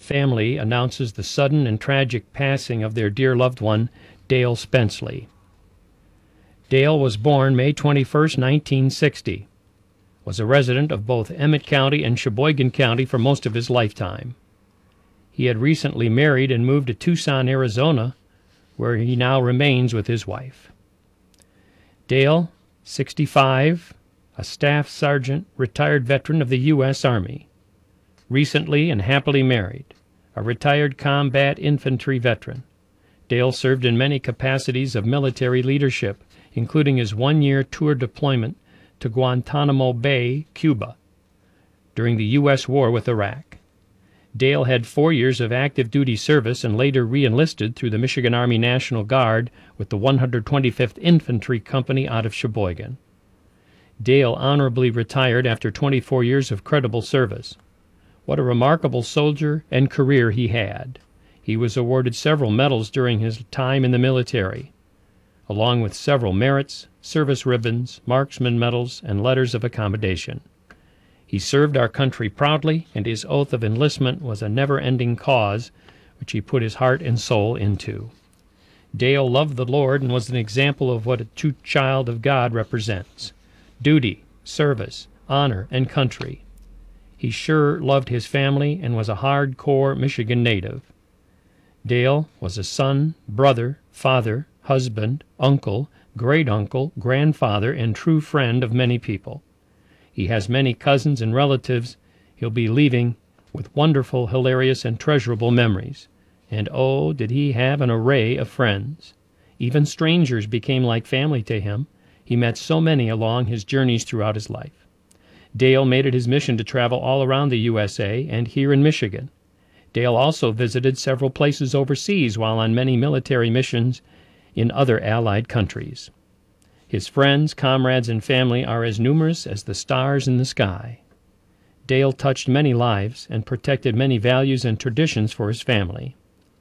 family announces the sudden and tragic passing of their dear loved one, Dale Spenceley. Dale was born May 21, 1960, was a resident of both Emmett County and Sheboygan County for most of his lifetime. He had recently married and moved to Tucson, Arizona, where he now remains with his wife. Dale, 65, a staff sergeant, retired veteran of the U.S. Army. Recently and happily married, a retired combat infantry veteran. Dale served in many capacities of military leadership, including his one-year tour deployment to Guantanamo Bay, Cuba, during the U.S. war with Iraq. Dale had 4 years of active duty service and later re-enlisted through the Michigan Army National Guard with the 125th Infantry Company out of Sheboygan. Dale honorably retired after 24 years of credible service. What a remarkable soldier and career he had. He was awarded several medals during his time in the military, along with several merits, service ribbons, marksman medals, and letters of accommodation. He served our country proudly, and his oath of enlistment was a never-ending cause which he put his heart and soul into. Dale loved the Lord and was an example of what a true child of God represents: duty, service, honor, and country. He sure loved his family and was a hardcore Michigan native. Dale was a son, brother, father, husband, uncle, great-uncle, grandfather, and true friend of many people. He has many cousins and relatives he'll be leaving with wonderful, hilarious, and treasurable memories. And oh, did he have an array of friends. Even strangers became like family to him. He met so many along his journeys throughout his life. Dale made it his mission to travel all around the USA and here in Michigan. Dale also visited several places overseas while on many military missions in other Allied countries. His friends, comrades, and family are as numerous as the stars in the sky. Dale touched many lives and protected many values and traditions for his family.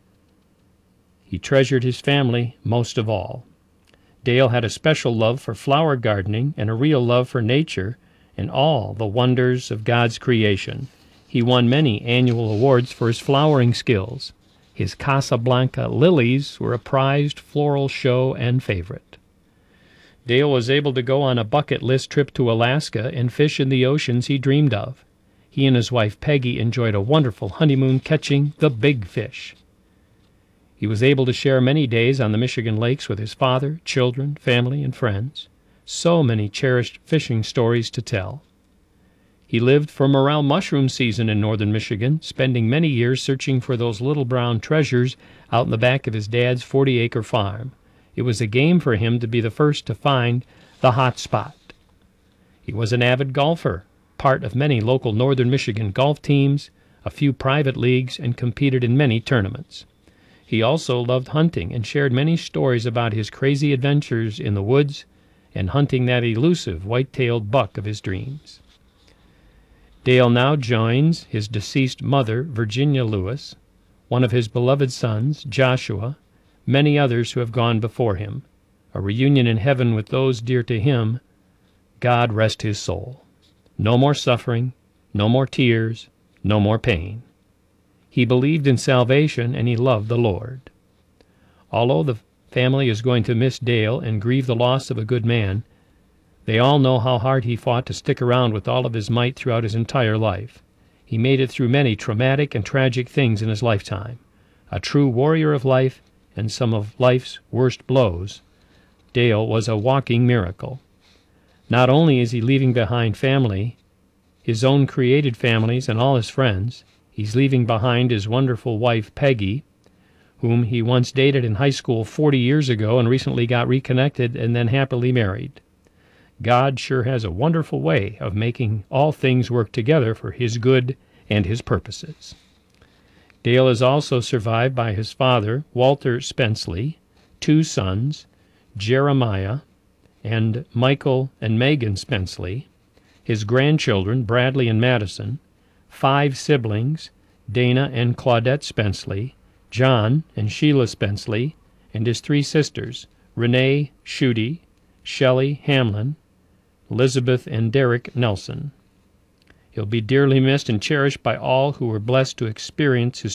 He treasured his family most of all. Dale had a special love for flower gardening and a real love for nature and all the wonders of God's creation. He won many annual awards for his flowering skills. His Casablanca lilies were a prized floral show and favorite. Dale was able to go on a bucket list trip to Alaska and fish in the oceans he dreamed of. He and his wife Peggy enjoyed a wonderful honeymoon catching the big fish. He was able to share many days on the Michigan lakes with his father, children, family, and friends. So many cherished fishing stories to tell. He lived for morel mushroom season in northern Michigan, spending many years searching for those little brown treasures out in the back of his dad's 40-acre farm. It was a game for him to be the first to find the hot spot. He was an avid golfer, part of many local northern Michigan golf teams, a few private leagues, and competed in many tournaments. He also loved hunting and shared many stories about his crazy adventures in the woods and hunting that elusive white-tailed buck of his dreams. Dale now joins his deceased mother, Virginia Lewis, one of his beloved sons, Joshua, many others who have gone before him. A reunion in heaven with those dear to him. God rest his soul. No more suffering, no more tears, no more pain. He believed in salvation and he loved the Lord. Although the family is going to miss Dale and grieve the loss of a good man, they all know how hard he fought to stick around with all of his might throughout his entire life. He made it through many traumatic and tragic things in his lifetime. A true warrior of life and some of life's worst blows, Dale was a walking miracle. Not only is he leaving behind family, his own created families and all his friends, he's leaving behind his wonderful wife, Peggy, whom he once dated in high school 40 years ago and recently got reconnected and then happily married. God sure has a wonderful way of making all things work together for his good and his purposes. Dale is also survived by his father, Walter Spenceley, 2 sons, Jeremiah and Michael and Megan Spenceley, his grandchildren, Bradley and Madison, 5 siblings, Dana and Claudette Spenceley, John and Sheila Spenceley, and his 3 sisters, Renee Schutte, Shelley Hamlin, Elizabeth and Derek Nelson. He'll be dearly missed and cherished by all who were blessed to experience his